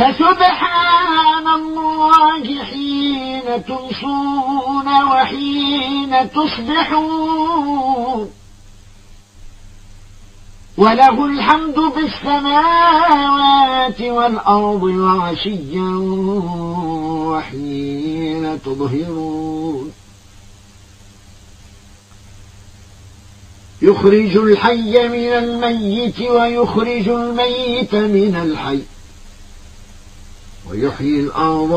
فسبحان الله حين تمسون وحين تصبحون وله الحمد في السماوات والأرض وعشيا وحين تظهرون يخرج الحي من الميت ويخرج الميت من الحي ويحيي الأرض